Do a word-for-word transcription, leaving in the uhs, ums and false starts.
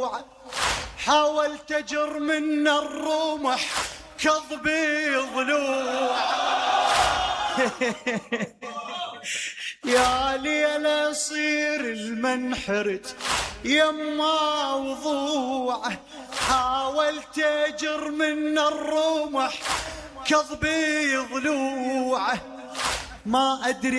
ضلوعه، حاولت اجر من الرمح كظبي ضلوعه. يا ليل اصير المنحرت يما وضوعه، حاولت اجر من الرمح كظبي ضلوعه، ما ادري